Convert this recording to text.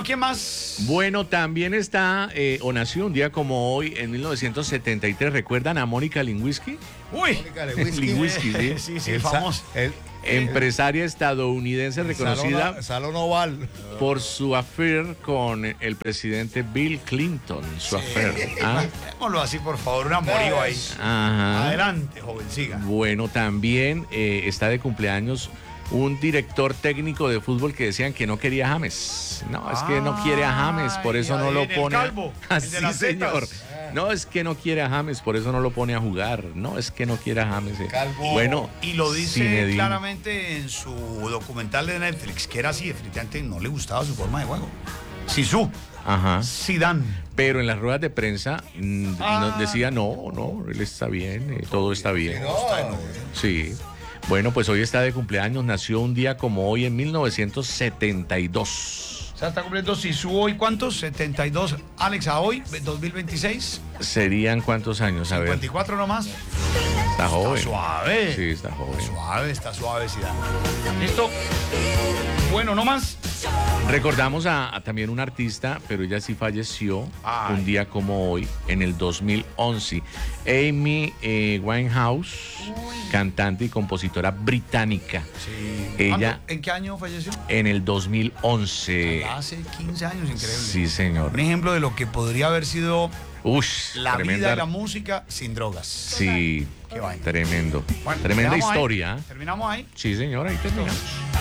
Bueno, ¿quién más? Bueno, también está, o nació un día como hoy, en 1973. ¿Recuerdan a Mónica Lewinsky? Uy. Lewinsky, sí. Sí, famoso. Empresaria estadounidense reconocida Salón Oval. por su affair con el presidente Bill Clinton. Su affair. ¿Ah? Démoslo así, por favor, un amorío ahí. Ajá. Adelante, joven, siga. Bueno, también está de cumpleaños un director técnico de fútbol que decían que no quería a James. No, es que no quiere a James, por eso no lo pone. El calvo, el de Así, las señor. tetas. No, es que no quiere a James, por eso no lo pone a jugar. No, es que no quiere a James. Calvo. Bueno, Y lo dice Zinedine. claramente en su documental de Netflix, que era así, efectivamente no le gustaba su forma de juego. Zizou, Ajá. Zidane. Pero en las ruedas de prensa decía, no, él está bien, todo está bien. Sí. Bueno, pues hoy está de cumpleaños, nació un día como hoy en 1972. O sea, está cumpliendo Zizou hoy, ¿cuántos? 72. Alex, a hoy, 2026. ¿Serían cuántos años? A ver, 54 nomás. está joven. Está suave. Sí, está joven. Está suave, Zidane. ¿Listo? Bueno, no más. Recordamos a también un artista, pero ella sí falleció Ay. un día como hoy, en el 2011. Amy Winehouse, cantante y compositora británica. Sí. Ella ¿En qué año falleció? en el 2011. Hace 15 años, increíble. Sí, señor. Un ejemplo de lo que podría haber sido Ush, la tremenda. vida y la música sin drogas. Sí, Qué vaina. tremendo. Bueno, Tremenda terminamos ahí. historia. Terminamos ahí. Sí, señor, ahí terminamos.